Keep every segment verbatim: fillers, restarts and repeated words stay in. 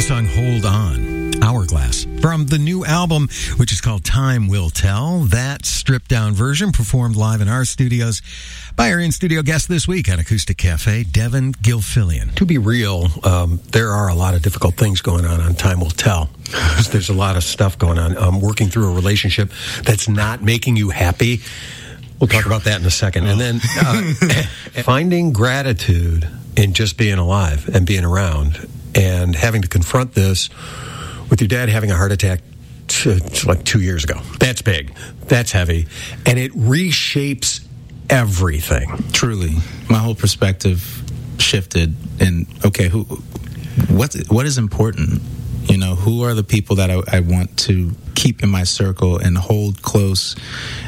song Hold On, Hourglass, from the new album, which is called Time Will Tell. That stripped-down version performed live in our studios by our in-studio guest this week on Acoustic Cafe, Devin Gilfillian. To be real, um, there are a lot of difficult things going on on Time Will Tell. There's a lot of stuff going on. Um, working through a relationship that's not making you happy. We'll talk about that in a second. And then uh, finding gratitude in just being alive and being around, and having to confront this with your dad having a heart attack t- t- like two years ago. That's big. That's heavy. And it reshapes everything. Truly. My whole perspective shifted. And, okay, who, what, what is important? You know, who are the people that I, I want to keep in my circle and hold close?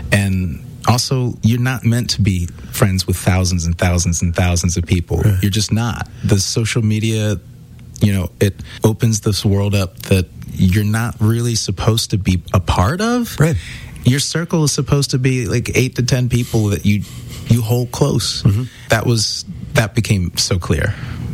And also, you're not meant to be friends with thousands and thousands and thousands of people. Right. You're just not. The social media, you know, it opens this world up that you're not really supposed to be a part of. Right. Your circle is supposed to be like eight to ten people that you you hold close. Mm-hmm. That was that became so clear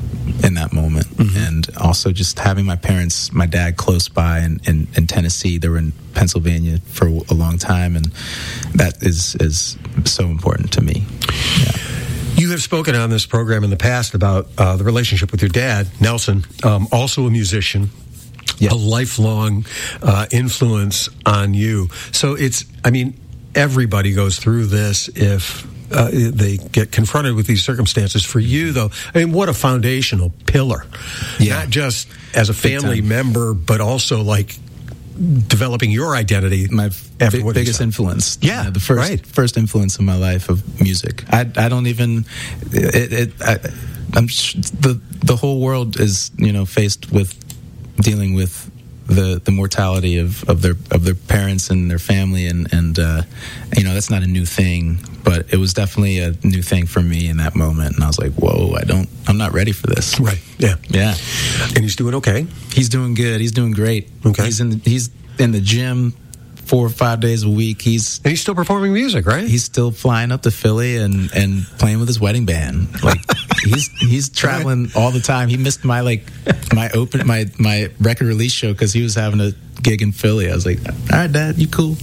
in that moment. Mm-hmm. And also just having my parents, my dad close by in, in, in Tennessee. They were in Pennsylvania for a long time, and that is is so important to me. Yeah. You have spoken on this program in the past about uh, the relationship with your dad, Nelson, um, also a musician, yeah. a lifelong uh, influence on you. So it's, I mean, everybody goes through this if uh, they get confronted with these circumstances. For you, though, I mean, what a foundational pillar. Yeah. Not just as a family member, but also like developing your identity. My after big, biggest influence. Yeah, you know, the first right. first influence in my life of music. I I don't even it. it I, I'm the the whole world is, you know, faced with dealing with the the mortality of, of their of their parents and their family, and and uh, you know, that's not a new thing, but it was definitely a new thing for me in that moment. And I was like, whoa, I don't, I'm not ready for this. Right. Yeah. Yeah. And he's doing okay. He's doing good. He's doing great. Okay. He's in the, he's in the gym four or five days a week. He's and he's still performing music, right? He's still flying up to Philly and, and playing with his wedding band. Like he's he's traveling all the time. He missed my like my open my my record release show because he was having a gig in Philly. I was like, all right, Dad, you cool?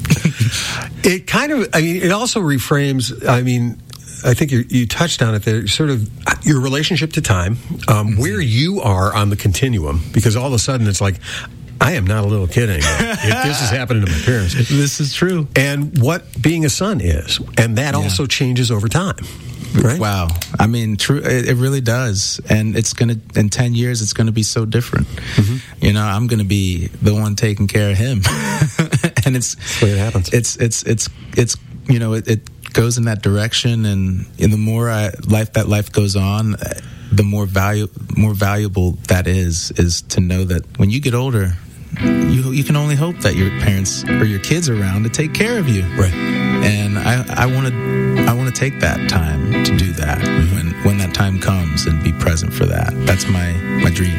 It kind of, I mean, it also reframes. I mean, I think you you touched on it there. Sort of your relationship to time, um, mm-hmm. where you are on the continuum, because all of a sudden it's like, I am not a little kid anymore. If this is happening to my parents. This is true. And what being a son is. And that yeah. also changes over time. Right? Wow. I mean, true. It, it really does. And it's going to, in ten years, it's going to be so different. Mm-hmm. You know, I'm going to be the one taking care of him. And it's, That's the way it happens. It's, it's, it's, it's, you know, it, it goes in that direction. And, and the more I, life, that life goes on, the more value, more valuable that is, is to know that when you get older, you you can only hope that your parents or your kids are around to take care of you. Right. And I want to I want to take that time to do that mm-hmm. when when that time comes and be present for that. That's my my dream.